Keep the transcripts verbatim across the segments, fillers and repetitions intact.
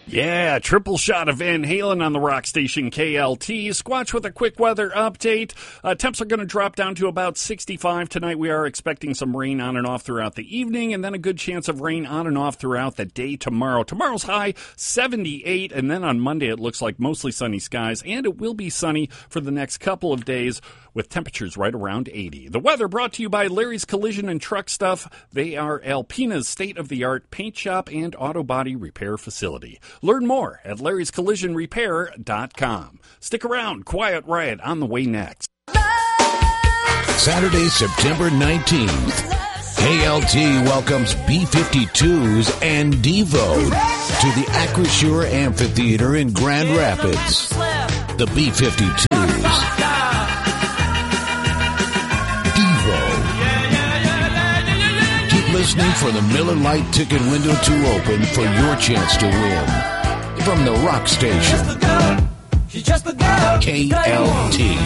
Yeah, triple shot of Van Halen on the rock station K L T. Squatch with a quick weather update. Uh, temps are going to drop down to about sixty-five tonight. We are expecting some rain on and off throughout the evening, and then a good chance of rain on and off throughout the day tomorrow. Tomorrow's high, seventy-eight, and then on Monday it looks like mostly sunny skies, and it will be sunny for the next couple of days with temperatures right around eighty. The weather brought to you by Larry's Collision and Truck Stuff. They are Alpina's state-of-the-art paint shop and auto body repair facility. Learn more at larrys collision repair dot com. Stick around. Quiet Riot on the way next. Saturday, September nineteenth. K L T welcomes B fifty-twos and Devo to the Acrisure Amphitheater in Grand Rapids. The B fifty-twos. Listening for the Miller Lite ticket window to open for your chance to win. From the rock station, K L T.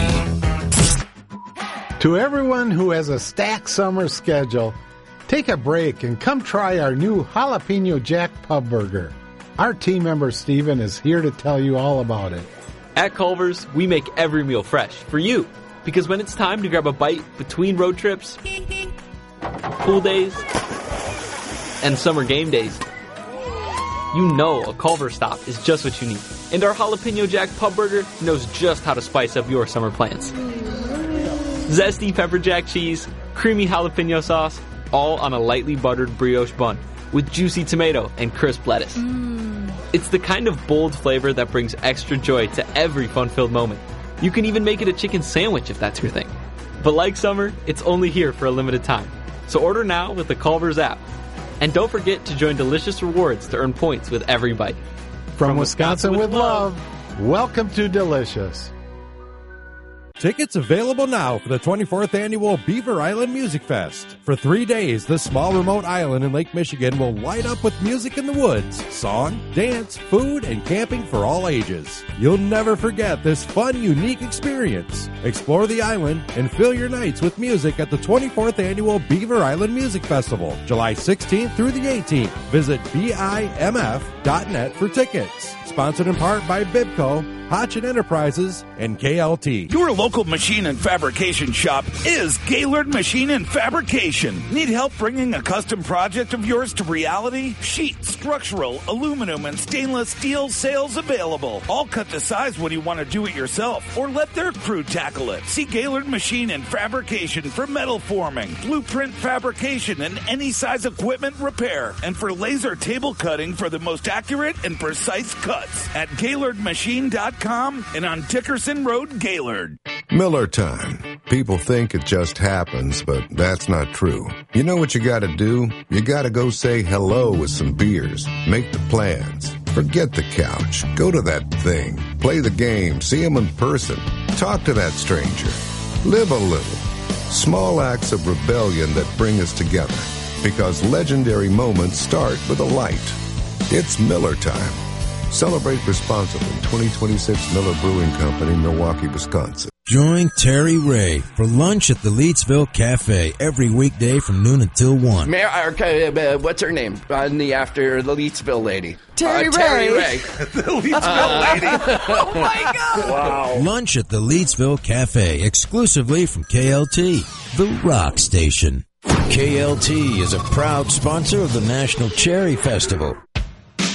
To everyone who has a stacked summer schedule, take a break and come try our new Jalapeno Jack Pub Burger. Our team member Steven is here to tell you all about it. At Culver's, we make every meal fresh for you. Because when it's time to grab a bite between road trips, pool days, and summer game days, you know a Culver's stop is just what you need. And our Jalapeno Jack Pub Burger knows just how to spice up your summer plans. Zesty pepper jack cheese, creamy jalapeno sauce, all on a lightly buttered brioche bun with juicy tomato and crisp lettuce. Mm. It's the kind of bold flavor that brings extra joy to every fun-filled moment. You can even make it a chicken sandwich if that's your thing. But like summer, it's only here for a limited time. So order now with the Culver's app. And don't forget to join Delicious Rewards to earn points with every bite. From, From Wisconsin, Wisconsin with, with love, love, welcome to Delicious. Tickets available now for the twenty-fourth Annual Beaver Island Music Fest. For three days, this small remote island in Lake Michigan will light up with music in the woods, song, dance, food, and camping for all ages. You'll never forget this fun, unique experience. Explore the island and fill your nights with music at the twenty-fourth Annual Beaver Island Music Festival, July sixteenth through the eighteenth. Visit B I M F dot net for tickets. Sponsored in part by Bibco, Hotchin Enterprises, and K L T. Your local machine and fabrication shop is Gaylord Machine and Fabrication. Need help bringing a custom project of yours to reality? Sheet, structural, aluminum, and stainless steel sales available. All cut to size when you want to do it yourself, or let their crew tackle it. See Gaylord Machine and Fabrication for metal forming, blueprint fabrication, and any size equipment repair, and for laser table cutting for the most accurate and precise cuts at Gaylord Machine dot com and on Dickerson Road, Gaylord. Miller time. People think it just happens, but that's not true. You know what you gotta do? You gotta go say hello with some beers. Make the plans. Forget the couch. Go to that thing. Play the game. See them in person. Talk to that stranger. Live a little. Small acts of rebellion that bring us together. Because legendary moments start with a light. It's Miller time. Celebrate responsibly. twenty twenty-six Miller Brewing Company, Milwaukee, Wisconsin. Join Terry Ray for lunch at the Leetsville Cafe every weekday from noon until one. Mayor, uh, what's her name? On the after the Leetsville lady. Terry uh, Ray. Terry Ray. The Leetsville lady. Oh my God. Wow. Lunch at the Leetsville Cafe, exclusively from K L T, the rock station. K L T is a proud sponsor of the National Cherry Festival.